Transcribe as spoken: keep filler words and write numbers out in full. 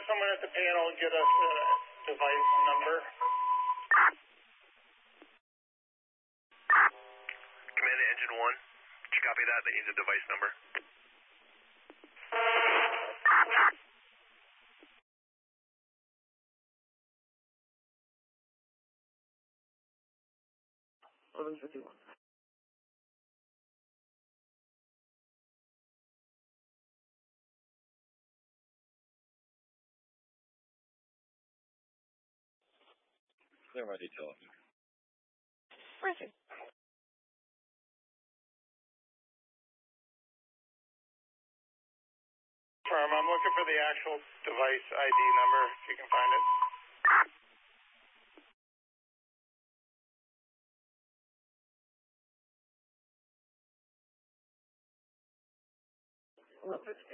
someone at the panel get us a device number? Command to Engine one. Did you copy that? They need the device number. eleven fifty-one. Clear my detail. Briefing. Firm, I'm looking for the actual device I D number, if you can find it. eleven fifty.